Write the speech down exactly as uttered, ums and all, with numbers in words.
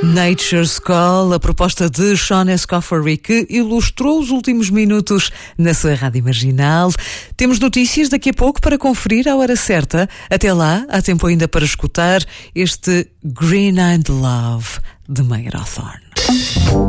Nature's Call, a proposta de Sean Escoffery, que ilustrou os últimos minutos na sua rádio marginal. Temos notícias daqui a pouco para conferir à hora certa. Até lá, há tempo ainda para escutar este Green Eyed Love de Meyer Hawthorne.